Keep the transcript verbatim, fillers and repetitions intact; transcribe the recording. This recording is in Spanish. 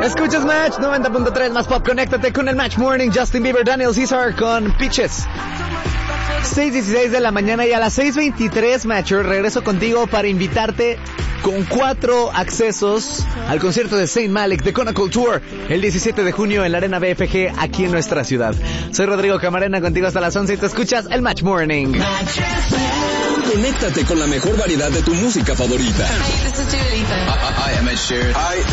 Escuchas Match noventa punto tres más pop. Conéctate con el Match Morning. Justin Bieber, Daniel Caesar con Peaches. seis dieciséis de la mañana y a las seis veintitrés, Matcher, regreso contigo para invitarte con cuatro accesos al concierto de Saint Malik de Conacle Tour el diecisiete de junio en la Arena B F G aquí en nuestra ciudad. Soy Rodrigo Camarena, contigo hasta las once y te escuchas el Match Morning. Conéctate con la mejor variedad de tu música favorita. Hi, this is Dua Lipa. Hi, I'm Ed Sheeran. Hi,